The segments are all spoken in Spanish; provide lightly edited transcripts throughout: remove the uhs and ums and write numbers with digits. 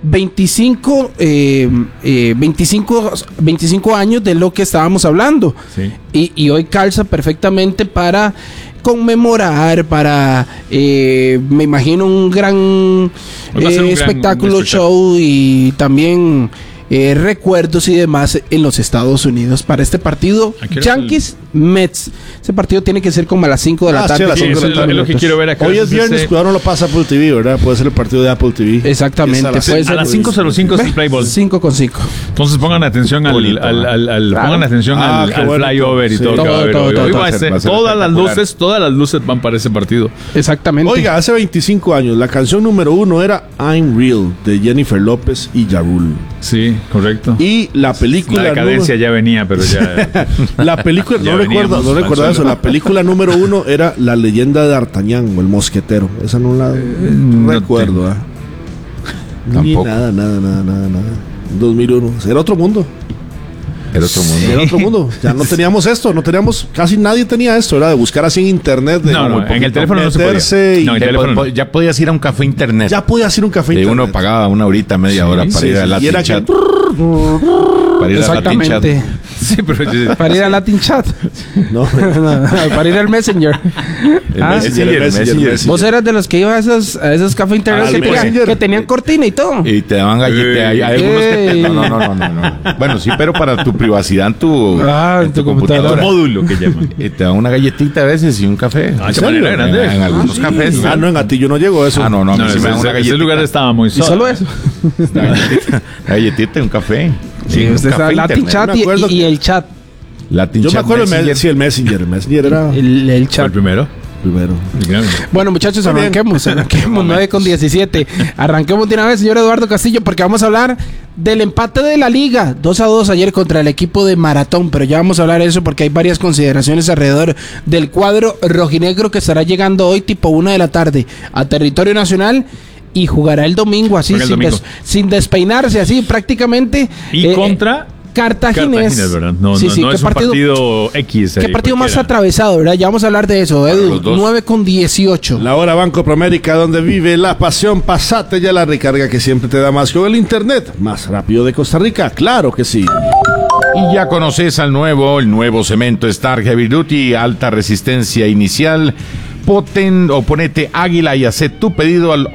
25 años de lo que estábamos hablando. Sí. Y hoy calza perfectamente para conmemorar, para me imagino un gran espectáculo, show, y también recuerdos y demás en los Estados Unidos para este partido Yankees-Mets. Ese partido tiene que ser como a las 5 de la tarde. Sí, es lo que quiero ver acá. Hoy es viernes, cuidado, no lo pasa Apple TV, ¿verdad? Puede ser el partido de Apple TV. Exactamente. A las 5:05 es el play ball. 5:5. Entonces pongan atención al flyover y todo. Todas las luces van para ese partido. Exactamente. Oiga, hace 25 años la canción número 1 era I'm Real de Jennifer López y Ja Rule. Sí, correcto. Y la película... La decadencia ya venía, pero ya... La película, no recuerdo eso. La película número 1 era La leyenda de D'Artagnan o El Mosquetero. Esa no la recuerdo. Tampoco. Nada. 2001. Era otro mundo. Era otro mundo. Ya no teníamos esto, casi nadie tenía esto, era de buscar así en internet. En el teléfono no se podía. Ya podías ir a un café internet. Uno pagaba una horita, media hora para ir a Latin Chat. Para ir a Latin Chat. Sí, pero para ir a Latin Chat. No, para ir al Messenger. El Messenger. Vos eras de los que iban a esos cafés internet que tenían cortina y todo. Y te daban galletas. Hay algunos que no. Bueno, sí, pero para tu privacidad en tu computadora. Tu módulo que llaman. Te dan una galletita a veces y un café. En algunos cafés. No, en Gatillo no llegó eso. No. Ese lugar estaba muy solo. ¿Y solo eso? Galletita y un café. Sí, usted está Latin Chat y el chat. Yo me acuerdo el Messenger. El Messenger era el chat. ¿El primero? Bueno, muchachos, arranquemos 9:17. Arranquemos de una vez, señor Eduardo Castillo, porque vamos a hablar del empate de la liga 2-2 ayer contra el equipo de Maratón, pero ya vamos a hablar de eso porque hay varias consideraciones alrededor del cuadro rojinegro que estará llegando hoy tipo 1 de la tarde a territorio nacional y jugará el domingo así sin despeinarse, así prácticamente. Y contra Cartaginés, ¿verdad? No es un partido X. ¿Qué partido más atravesado, verdad? Ya vamos a hablar de eso, Edu. 9:18. La hora Banco Promérica, donde vive la pasión. Pasate ya la recarga que siempre te da más con el internet más rápido de Costa Rica. Claro que sí. Y ya conoces el nuevo cemento Star Heavy Duty, alta resistencia inicial. Ponete Águila y haz tu pedido al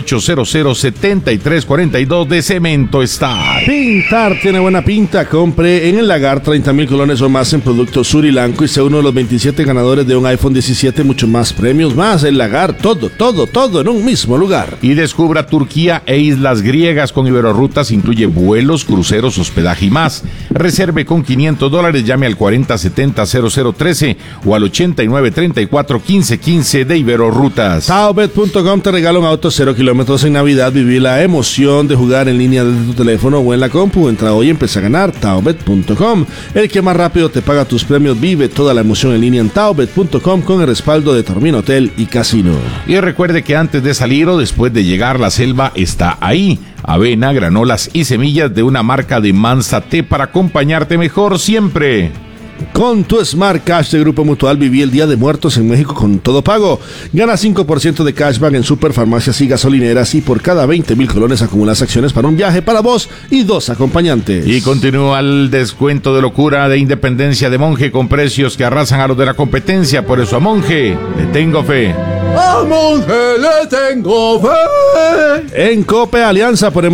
8800-7342 de Cemento Star. Pintar tiene buena pinta. Compre en El Lagar 30,000 colones o más en productos Surilanco y sea uno de los 27 ganadores de un iPhone 17, mucho más premios más. El Lagar, todo en un mismo lugar. Y descubra Turquía e islas griegas con Iberorrutas, incluye vuelos, cruceros, hospedaje y más. Reserve con $500, llame al 4070-0013 o al 8934-1515 de Iberorrutas. Taobet.com te regala un auto 0 kilómetros en Navidad. Viví la emoción de jugar en línea desde tu teléfono o en la compu. Entra hoy y empieza a ganar. Taobet.com, el que más rápido te paga tus premios. Vive toda la emoción en línea en Taobet.com con el respaldo de Tormín Hotel y Casino. Y recuerde que antes de salir o después de llegar, la selva está ahí. Avena, granolas y semillas de una marca de Mansa Té para acompañarte mejor siempre. Con tu Smart Cash de Grupo Mutual viví el Día de Muertos en México con todo pago. Gana 5% de cashback en superfarmacias y gasolineras y por cada 20,000 colones acumulas acciones para un viaje para vos y 2 acompañantes. Y continúa el descuento de locura de Independencia de Monje con precios que arrasan a los de la competencia. Por eso a Monje le tengo fe. ¡A Monje le tengo fe! En Cope Alianza ponemos